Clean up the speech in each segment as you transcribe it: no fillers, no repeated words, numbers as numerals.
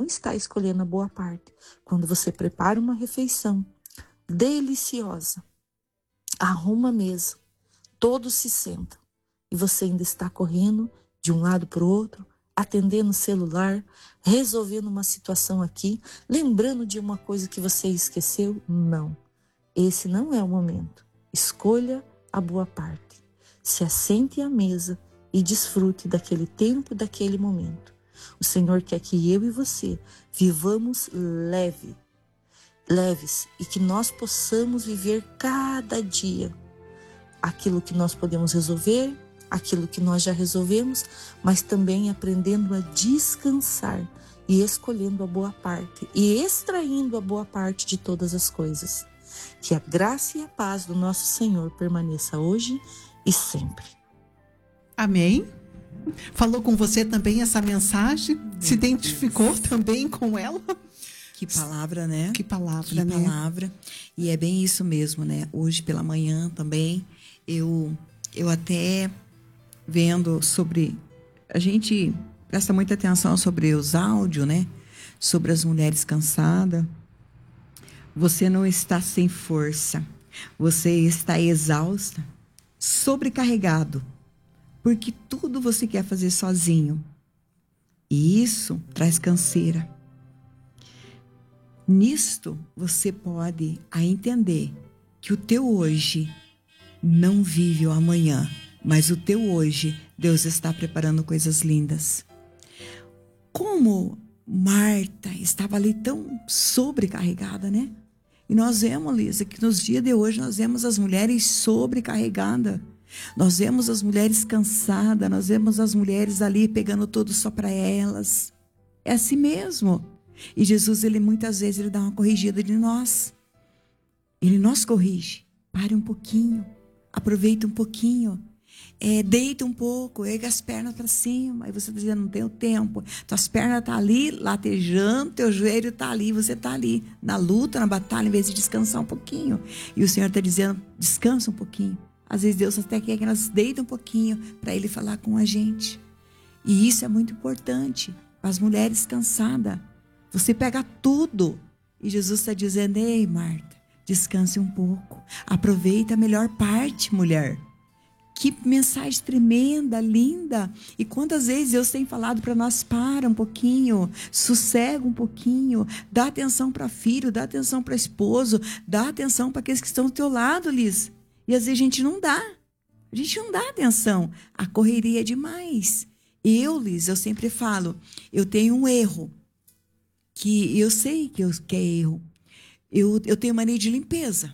está escolhendo a boa parte. Quando você prepara uma refeição deliciosa, arruma a mesa, todos se sentam e você ainda está correndo de um lado para o outro, atendendo o celular, resolvendo uma situação aqui, lembrando de uma coisa que você esqueceu. Não, esse não é o momento. Escolha a boa parte. Se assente à mesa e desfrute daquele tempo, daquele momento. O Senhor quer que eu e você vivamos leves e que nós possamos viver cada dia aquilo que nós podemos resolver, aquilo que nós já resolvemos, mas também aprendendo a descansar e escolhendo a boa parte e extraindo a boa parte de todas as coisas. Que a graça e a paz do nosso Senhor permaneça hoje e sempre. Amém. Falou com você também essa mensagem? Se identificou também com ela? Que palavra, né? Que palavra, que né? palavra. E é bem isso mesmo, né? Hoje pela manhã também, eu até vendo sobre... A gente presta muita atenção sobre os áudios, né? Sobre as mulheres cansadas. Você não está sem força. Você está exausta, sobrecarregado. Porque tudo você quer fazer sozinho. E isso traz canseira. Nisto, você pode entender que o teu hoje não vive o amanhã, mas o teu hoje, Deus está preparando coisas lindas. Como Marta estava ali tão sobrecarregada, né? E nós vemos, Lisa, que nos dias de hoje nós vemos as mulheres sobrecarregadas. Nós vemos as mulheres cansadas, nós vemos as mulheres ali pegando tudo só para elas. É assim mesmo. E Jesus, ele muitas vezes, ele dá uma corrigida de nós. Ele nos corrige. Pare um pouquinho. Aproveita um pouquinho. Deita um pouco. Erga as pernas para cima. Aí você está dizendo, não tenho tempo. Tuas pernas estão ali, latejando. Teu joelho está ali. Você está ali. Na luta, na batalha, em vez de descansar um pouquinho. E o Senhor está dizendo, descansa um pouquinho. Às vezes Deus até quer que nós deitem um pouquinho para Ele falar com a gente. E isso é muito importante. As mulheres cansadas. Você pega tudo. E Jesus está dizendo, ei, Marta, descanse um pouco. Aproveita a melhor parte, mulher. Que mensagem tremenda, linda. E quantas vezes Deus tem falado para nós, para um pouquinho, sossega um pouquinho, dá atenção para filho, dá atenção para esposo, dá atenção para aqueles que estão do teu lado, Liz. E às vezes a gente não dá. A gente não dá atenção. A correria é demais. Liz, eu sempre falo, eu tenho um erro. Que eu sei que é erro. Eu tenho mania de limpeza.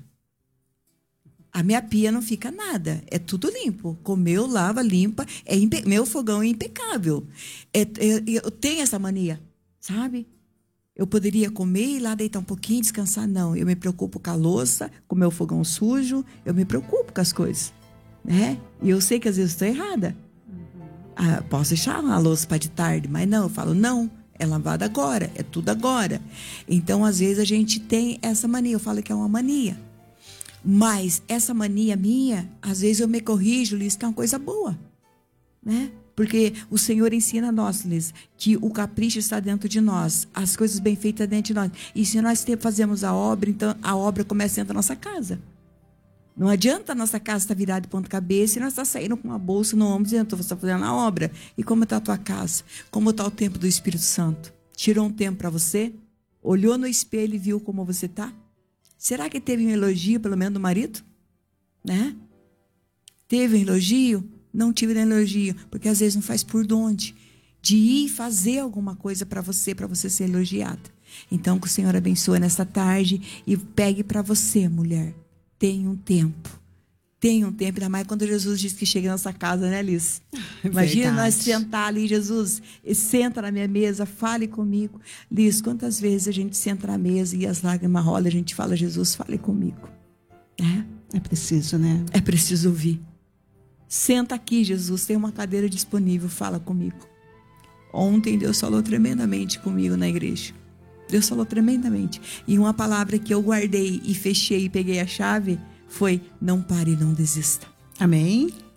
A minha pia não fica nada. É tudo limpo. Comeu, lava, limpa. Meu fogão é impecável. Eu tenho essa mania, sabe? Eu poderia comer e ir lá deitar um pouquinho, descansar. Não, eu me preocupo com a louça, com o meu fogão sujo. Eu me preocupo com as coisas, né? E eu sei que às vezes estou errada. Posso deixar a louça para de tarde, mas não, eu falo, não. É lavado agora, é tudo agora. Então, às vezes, a gente tem essa mania. Eu falo que é uma mania. Mas essa mania minha, às vezes eu me corrijo, Liz, que é uma coisa boa. Né? Porque o Senhor ensina a nós, Liz, que o capricho está dentro de nós. As coisas bem feitas dentro de nós. E se nós fazemos a obra, então a obra começa dentro da nossa casa. Não adianta a nossa casa estar virada de ponta cabeça e nós estamos saindo com uma bolsa no ombro dizendo, você está fazendo a obra. E como está a tua casa? Como está o tempo do Espírito Santo? Tirou um tempo para você? Olhou no espelho e viu como você está? Será que teve um elogio, pelo menos, do marido? Né? Teve um elogio? Não tive um elogio, porque às vezes não faz por onde. De ir fazer alguma coisa para você ser elogiada. Então, que o Senhor abençoe nessa tarde e pegue para você, mulher. Tenha um tempo. Tenha um tempo, ainda mais quando Jesus disse que chega na nossa casa, né, Liz? Imagina nós sentar ali, Jesus, senta na minha mesa, fale comigo. Liz, quantas vezes a gente senta na mesa e as lágrimas rolam, a gente fala, Jesus, fale comigo. É preciso, né? É preciso ouvir. Senta aqui, Jesus, tem uma cadeira disponível, fala comigo. Ontem Deus falou tremendamente comigo na igreja. Deus falou tremendamente. E uma palavra que eu guardei e fechei e peguei a chave foi, não pare e não desista. Amém?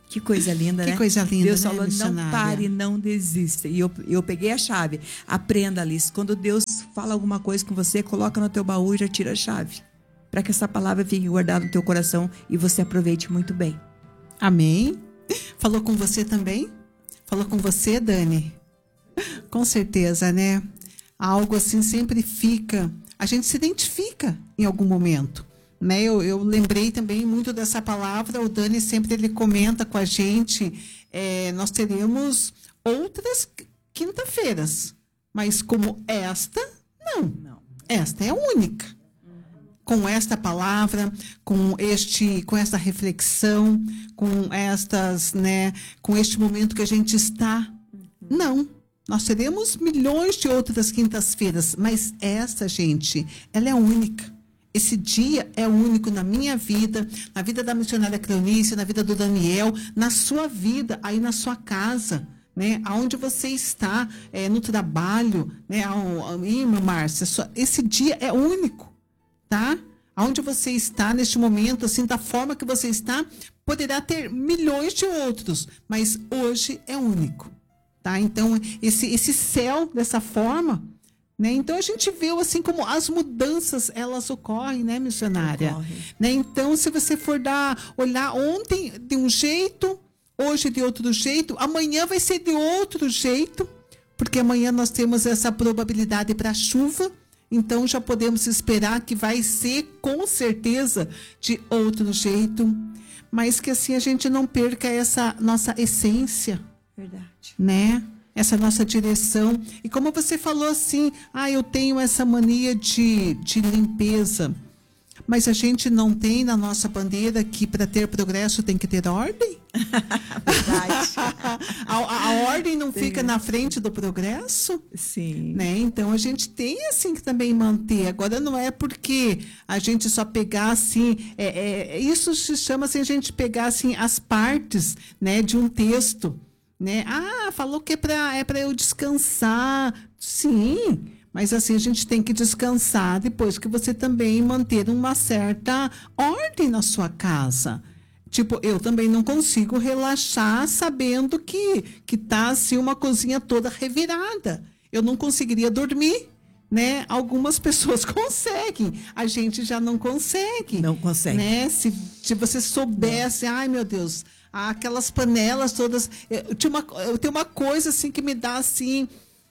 Que coisa linda, né? Que coisa linda, Deus né, falou, não missionária? pare, não desista. E eu peguei a chave. Aprenda, Alice. Quando Deus fala alguma coisa com você, coloca no teu baú e já tira a chave. Para que essa palavra fique guardada no teu coração e você aproveite muito bem. Amém? Falou com você também? Falou com você, Dani? Com certeza, né? Algo assim sempre fica... A gente se identifica em algum momento, né? Eu lembrei também muito dessa palavra. O Dani sempre ele comenta com a gente. Nós teremos outras quinta-feiras, mas como esta, não. Esta é única. Com esta palavra, com esta reflexão, com estas, né? Com este momento que a gente está, não. Nós teremos milhões de outras quintas-feiras, mas essa, gente, ela é única. Esse dia é único na minha vida, na vida da missionária Cleonice, na vida do Daniel, na sua vida, aí na sua casa, né? Aonde você está, no trabalho, né? Irmã Márcia, esse dia é único, tá? Aonde você está neste momento, assim, da forma que você está, poderá ter milhões de outros, mas hoje é único. Tá? Então, esse céu dessa forma, né? Então, a gente vê assim como as mudanças, elas ocorrem, né, missionária? Né? Então, se você for olhar ontem de um jeito, hoje de outro jeito, amanhã vai ser de outro jeito, porque amanhã nós temos essa probabilidade para chuva, então já podemos esperar que vai ser, com certeza, de outro jeito, mas que assim a gente não perca essa nossa essência. Verdade. Né? Essa nossa direção. E como você falou assim, eu tenho essa mania de limpeza. Mas a gente não tem na nossa bandeira que para ter progresso tem que ter ordem? Verdade. a ordem não fica na frente do progresso? Sim. Né? Então a gente tem assim que também manter. Agora não é porque a gente só pegar assim, isso se chama assim, a gente pegar assim as partes, né, de um texto. Né? Falou que é para eu descansar. Sim, mas assim a gente tem que descansar depois que você também manter uma certa ordem na sua casa. Tipo, eu também não consigo relaxar sabendo que tá assim uma cozinha toda revirada. Eu não conseguiria dormir, né? Algumas pessoas conseguem, a gente já não consegue. Não consegue. Né? Se você soubesse, ai meu Deus, aquelas panelas todas. Eu tenho uma coisa assim que me dá assim.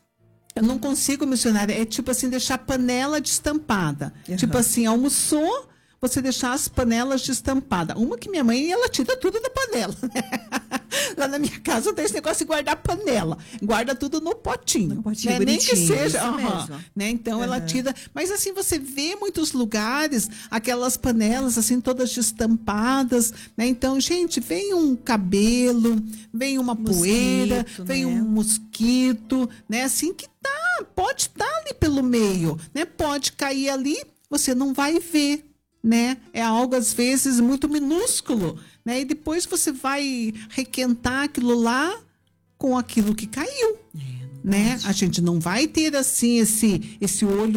Eu não consigo, missionária. É tipo assim, deixar a panela destampada. Uhum. Tipo assim, almoçou, você deixar as panelas destampadas. Uma que minha mãe, ela tira tudo da panela. Né? Lá na minha casa tem esse negócio de guardar panela. Guarda tudo no potinho. No potinho, né? Nem que seja. isso mesmo. Né? Então ela tira. Mas assim, você vê em muitos lugares aquelas panelas assim, todas destampadas. Né? Então, gente, vem um cabelo, vem uma poeira, vem um mosquito, né? Assim que pode estar ali pelo meio, né? Pode cair ali, você não vai ver. Né? É algo, às vezes, muito minúsculo, né? E depois você vai requentar aquilo lá com aquilo que caiu, né? A gente não vai ter, assim, esse olho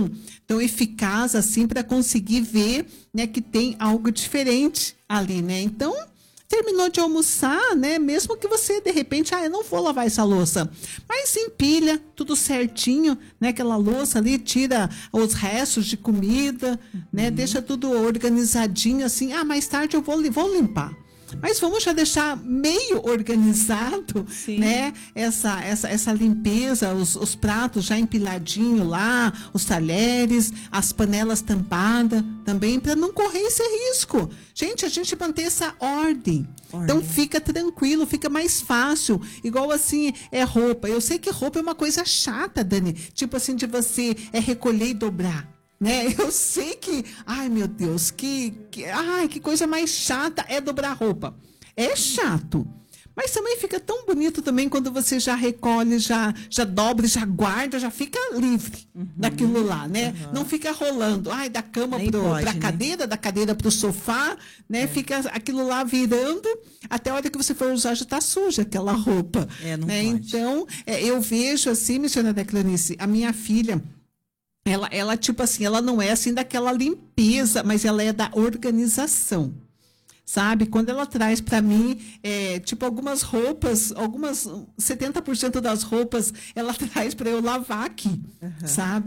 tão eficaz, assim, para conseguir ver, né, que tem algo diferente ali, né? Então, terminou de almoçar, né? Mesmo que você, de repente, eu não vou lavar essa louça. Mas empilha tudo certinho, né? Aquela louça ali, tira os restos de comida, né? Deixa tudo organizadinho, assim. Mais tarde eu vou limpar. Mas vamos já deixar meio organizado, Sim. Né? Essa limpeza, os pratos já empiladinho lá, os talheres, as panelas tampadas também, para não correr esse risco. Gente, a gente manter essa ordem. Então fica tranquilo, fica mais fácil. Igual assim, roupa. Eu sei que roupa é uma coisa chata, Dani. Tipo assim, de você recolher e dobrar. Né? Eu sei que, ai meu Deus, que coisa mais chata é dobrar roupa. É chato. Mas também fica tão bonito também quando você já recolhe, já pra já guarda, já fica livre daquilo lá, né? Não fica rolando, da cama pra cadeira, da cadeira pro sofá, né? Fica aquilo lá virando, até a hora que você for usar já tá suja aquela roupa. Não né? pode. Então, eu vejo assim, missionária Cleonice, a minha filha, ela tipo assim, ela não é assim daquela limpeza, mas ela é da organização. sabe? Quando ela traz para mim, tipo, algumas roupas, 70% das roupas, ela traz para eu lavar aqui, sabe?